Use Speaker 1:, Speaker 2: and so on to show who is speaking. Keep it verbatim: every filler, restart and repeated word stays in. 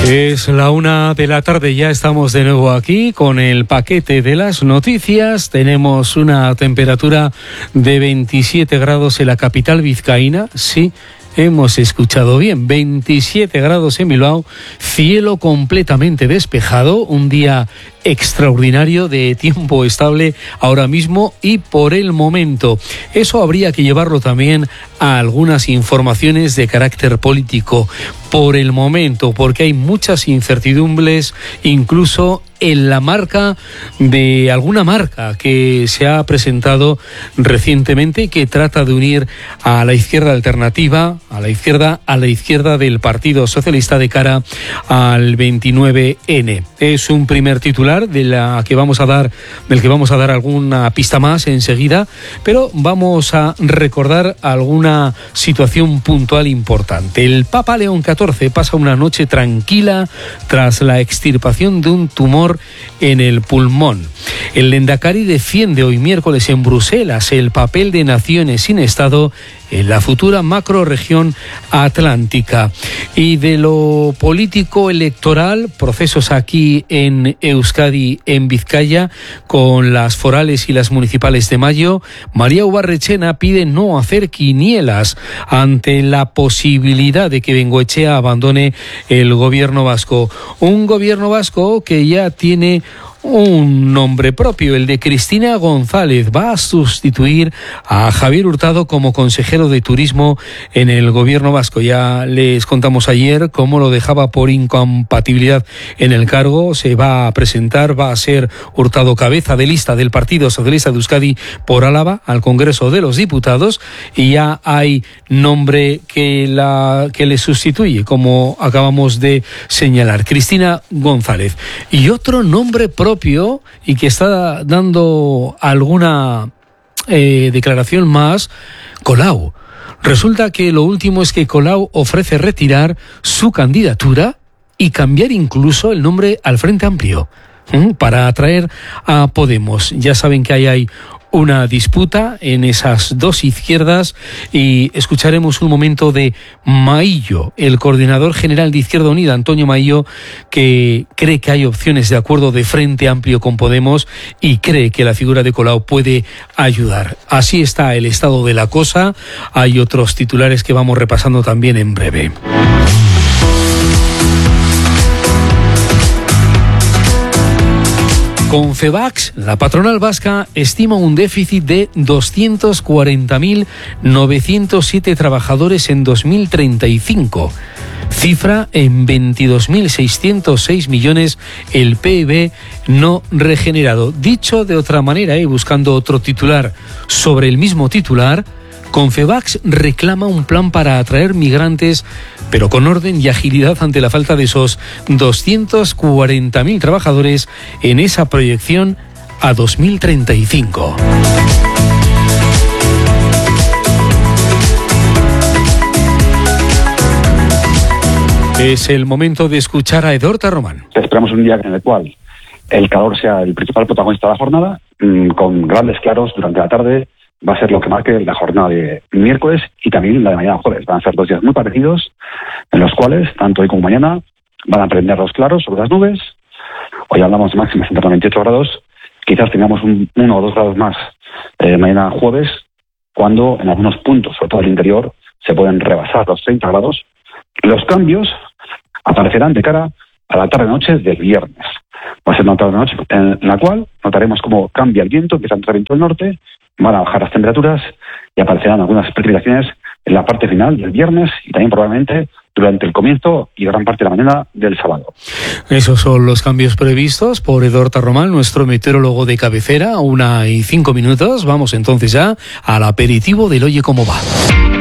Speaker 1: Es la una de la tarde, ya estamos de nuevo aquí con el paquete de las noticias. Tenemos una temperatura de veintisiete grados en la capital vizcaína, sí. Hemos escuchado bien, veintisiete grados en Bilbao, cielo completamente despejado, un día extraordinario de tiempo estable ahora mismo y por el momento. Eso habría que llevarlo también a algunas informaciones de carácter político por el momento, porque hay muchas incertidumbres, incluso en la marca de alguna marca que se ha presentado recientemente y que trata de unir a la izquierda alternativa, a la izquierda, a la izquierda del Partido Socialista de cara al veintinueve ene. Es un primer titular de la que vamos a dar, del que vamos a dar alguna pista más enseguida, pero vamos a recordar alguna situación puntual importante. El Papa León catorce pasa una noche tranquila tras la extirpación de un tumor en el pulmón. El Lendakari defiende hoy miércoles en Bruselas el papel de naciones sin Estado en la futura macrorregión atlántica. Y de lo político electoral, procesos aquí en Euskadi, en Vizcaya, con las forales y las municipales de mayo. María Ubarrechena pide no hacer quinielas ante la posibilidad de que Bengoechea abandone el gobierno vasco. Un gobierno vasco que ya tiene un nombre propio, el de Cristina González. Va a sustituir a Javier Hurtado como consejero de turismo en el gobierno vasco. Ya les contamos ayer cómo lo dejaba por incompatibilidad en el cargo. Se va a presentar, va a ser Hurtado cabeza de lista del Partido Socialista de Euskadi por Álava al Congreso de los Diputados, y ya hay nombre que, la, que le sustituye, como acabamos de señalar, Cristina González. Y otro nombre propio y que está dando alguna eh, declaración más, Colau. Resulta que lo último es que Colau ofrece retirar su candidatura y cambiar incluso el nombre al Frente Amplio, ¿eh? para atraer a Podemos. Ya saben que ahí hay una disputa en esas dos izquierdas, y escucharemos un momento de Maillo, el coordinador general de Izquierda Unida, Antonio Maillo, que cree que hay opciones de acuerdo de Frente Amplio con Podemos y cree que la figura de Colau puede ayudar. Así está el estado de la cosa. Hay otros titulares que vamos repasando también en breve. Confebask, la patronal vasca, estima un déficit de doscientos cuarenta mil novecientos siete trabajadores en dos mil treinta y cinco. Cifra en veintidós mil seiscientos seis millones el P I B no regenerado. Dicho de otra manera, y eh, buscando otro titular sobre el mismo titular, Confebask reclama un plan para atraer migrantes, pero con orden y agilidad ante la falta de esos doscientos cuarenta mil trabajadores en esa proyección a dos mil treinta y cinco. Es el momento de escuchar a Edorta Román.
Speaker 2: Esperamos un día en el cual el calor sea el principal protagonista de la jornada, con grandes claros durante la tarde. Va a ser lo que marque la jornada de miércoles y también la de mañana jueves. Van a ser dos días muy parecidos, en los cuales, tanto hoy como mañana, van a prender los claros sobre las nubes. Hoy hablamos de máximas en torno a veintiocho grados. Quizás tengamos un, uno o dos grados más eh, mañana jueves, cuando en algunos puntos, sobre todo el interior, se pueden rebasar los treinta grados. Los cambios aparecerán de cara a la tarde-noche del viernes. Va a ser una tarde-noche en la cual notaremos cómo cambia el viento, empieza a entrar viento del norte, van a bajar las temperaturas y aparecerán algunas precipitaciones en la parte final del viernes y también probablemente durante el comienzo y gran parte de la mañana del sábado.
Speaker 1: Esos son los cambios previstos por Edorta Román, nuestro meteorólogo de cabecera. Una y cinco minutos. Vamos entonces ya al aperitivo del Oye Cómo Va.